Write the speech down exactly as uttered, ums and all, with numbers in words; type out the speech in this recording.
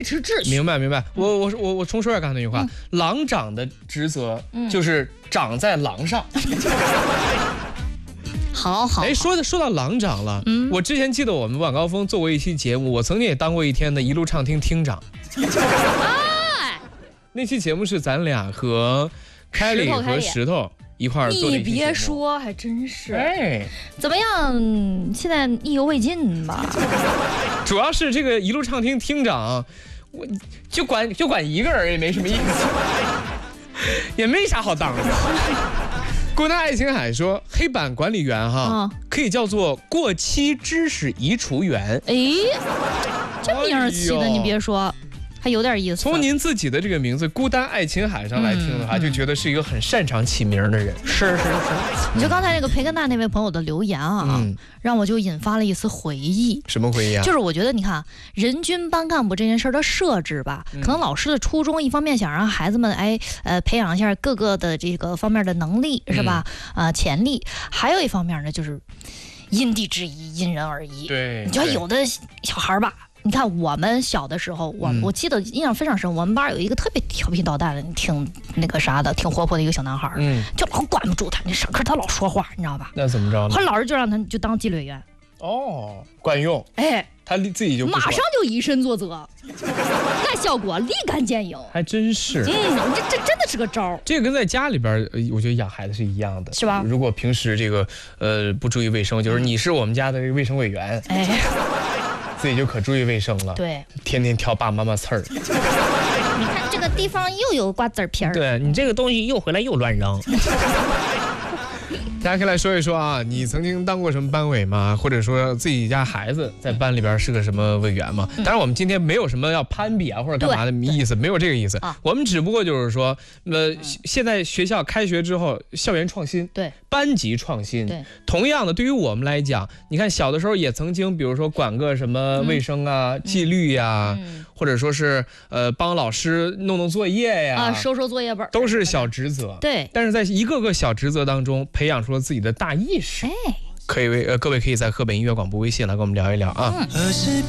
持秩序。 明白明白，我我我我重说一下刚才那句话，嗯、狼长的职责就是长在狼上。 好好， 哎，说的说到狼长了，嗯，我之前记得我们晚高峰做过一期节目，我曾经也当过一天的一路畅听厅长。哎，那期节目是咱俩和凯里和石头一块儿做的。 你别说，还真是。哎，怎么样？现在意犹未尽吧？ 主要是这个一路畅听厅长，我就管就管一个人也没什么意思，也没啥好当的。孤单爱琴海说，黑板管理员哈，嗯、可以叫做过期知识移除员。 哎，这名儿起的，你别说。还有点意思。 从您自己的这个名字“孤单爱琴海”上来听的话，嗯、就觉得是一个很擅长起名的人。 是是是。你就刚才那个培根大那位朋友的留言啊，嗯、让我就引发了一丝回忆。 什么回忆啊？ 就是我觉得你看，人均班干部这件事的设置吧，嗯、可能老师的初衷，一方面想让孩子们哎呃培养一下各个的这个方面的能力，是吧？啊、嗯呃，潜力。还有一方面呢，就是因地制宜，因人而异。 对。 你觉得有的小孩吧？你看我们小的时候，我、嗯、我记得印象非常深。我们班有一个特别调皮捣蛋的，挺那个啥的，挺活泼的一个小男孩，嗯，就老管不住他。你上课他老说话，你知道吧？ 那怎么着呢？ 后来老师就让他就当纪律委员。 哦，管用。 哎， 他自己就马上就以身作则，那效果立竿见影。 还真是。 嗯，这这真的是个招。 这个跟在家里边，我觉得养孩子是一样的， 是吧？ 如果平时这个呃不注意卫生，就是你是我们家的卫生委员。哎。自己就可注意卫生了， 对， 天天挑爸妈妈刺儿。 你看这个地方又有瓜子皮儿， 对你这个东西又回来又乱扔。大家可以来说一说啊，你曾经当过什么班委吗？或者说自己家孩子在班里边是个什么委员吗？当然，我们今天没有什么要攀比啊或者干嘛的意思，没有这个意思。我们只不过就是说，呃，现在学校开学之后，校园创新， 对， 班级创新， 对， 同样的，对于我们来讲，你看小的时候也曾经，比如说管个什么卫生啊、纪律呀，或者说是呃帮老师弄弄作业呀， 啊，收收作业本， 都是小职责。 对， 但是在一个个小职责当中，培养出了自己的大意识。 哎， 可以为呃各位可以在河北音乐广播微信来跟我们聊一聊啊。嗯。